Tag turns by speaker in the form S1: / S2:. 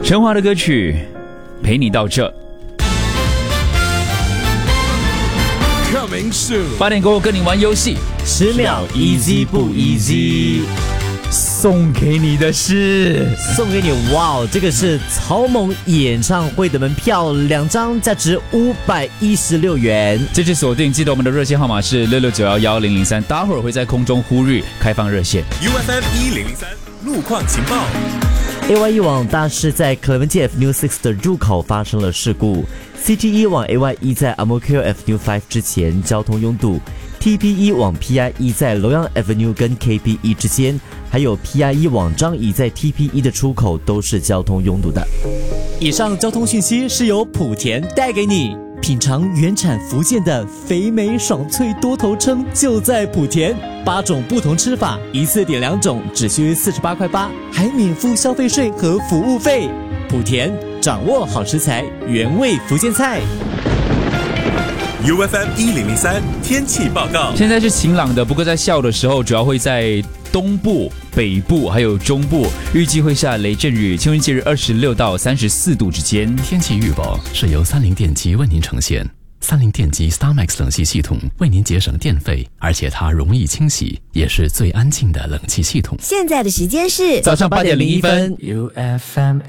S1: 陈华的歌曲陪你到这。8点过后跟你玩游戏
S2: 10秒 easy 不 easy？
S1: 送给你的是
S2: 哇，这个是曹猛演唱会的门票2张，价值516元。
S1: 这次锁定，记得我们的热线号码是66911003，待会儿会在空中呼吁开放热线。
S3: UFM 1003路况情报。
S2: AYE 往大市在 Clementi Avenue 6的入口发生了事故 ，CTE 往 AYE 在 Amokyo Avenue 5之前交通拥堵。TPE 往 PIE 在楼阳 Avenue 跟 KPE 之间，还有 PIE 往张仪在 TPE 的出口都是交通拥堵的。以上交通讯息是由莆田带给你，品尝原产福建的肥美爽脆多头称就在莆田，8种不同吃法，一次点2种，只需48块8，还免付消费税和服务费。莆田掌握好食材，原味福建菜。
S3: UFM 1003天气报告。
S1: 现在是晴朗的，不过在下午的时候主要会在东部、北部还有中部，预计会下雷阵雨，气温介于26到34度之间。
S4: 天气预报是由30电机为您呈现。30电机 StarMax 冷气系统为您节省电费，而且它容易清洗，也是最安静的冷气系统。
S5: 现在的时间是
S2: 早上8点01分。
S4: UFM